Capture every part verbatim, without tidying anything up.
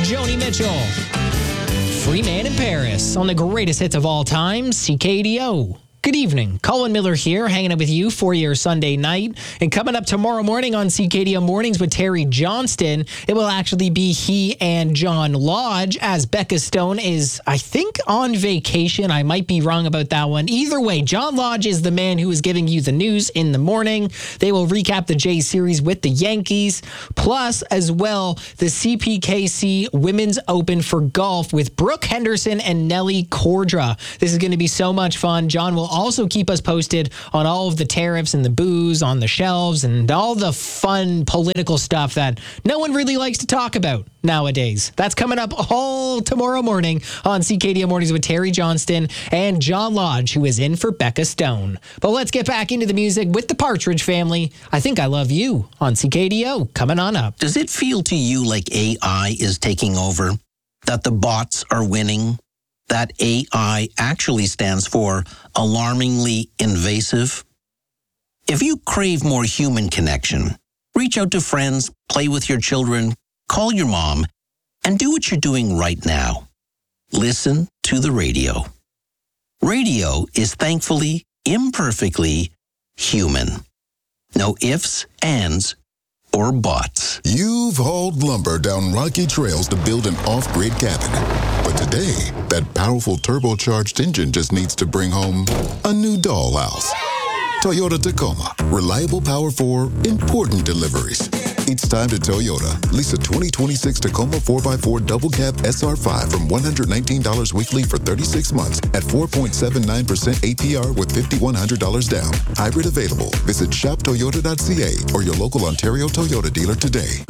Joni Mitchell. Free Man in Paris on the greatest hits of all time, C K D O. Good evening. Colin Miller here, hanging out with you for your Sunday night. And coming up tomorrow morning on C K D O Mornings with Terry Johnston, it will actually be he and John Lodge, as Becca Stone is, I think, on vacation. I might be wrong about that one. Either way, John Lodge is the man who is giving you the news in the morning. They will recap the J Series with the Yankees, plus as well the C P K C Women's Open for golf with Brooke Henderson and Nelly Cordra. This is going to be so much fun. John will also keep us posted on all of the tariffs and the booze on the shelves and all the fun political stuff that no one really likes to talk about nowadays. That's coming up all tomorrow morning on C K D O Mornings with Terry Johnston and John Lodge, who is in for Becca Stone. But let's get back into the music with the Partridge Family. I Think I Love You on C K D O coming on up. Does it feel to you like A I is taking over? That the bots are winning? That A I actually stands for alarmingly invasive? If you crave more human connection, reach out to friends, play with your children, call your mom, and do what you're doing right now. Listen to the radio. Radio is thankfully, imperfectly human. No ifs, ands, or buts. You've hauled lumber down rocky trails to build an off-grid cabin. But today, that powerful turbocharged engine just needs to bring home a new dollhouse. Toyota Tacoma. Reliable power for important deliveries. It's time to Toyota. Lease a twenty twenty-six Tacoma four by four double cab S R five from one hundred nineteen dollars weekly for thirty-six months at four point seven nine percent A P R with five thousand one hundred dollars down. Hybrid available. Visit shop toyota dot c a or your local Ontario Toyota dealer today.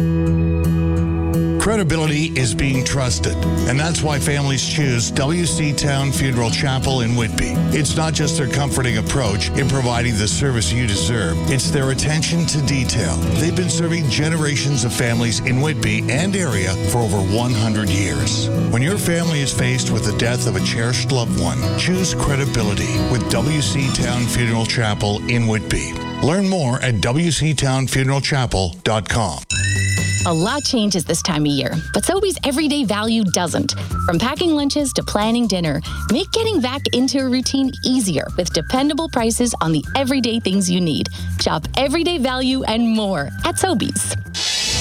Credibility is being trusted, and that's why families choose W C Town Funeral Chapel in Whitby. It's not just their comforting approach in providing the service you deserve, it's their attention to detail. They've been serving generations of families in Whitby and area for over one hundred years. When your family is faced with the death of a cherished loved one, choose credibility with W C Town Funeral Chapel in Whitby. Learn more at w c town funeral chapel dot com. A lot changes this time of year, but Sobeys everyday value doesn't. From packing lunches to planning dinner, make getting back into a routine easier with dependable prices on the everyday things you need. Shop everyday value and more at Sobeys.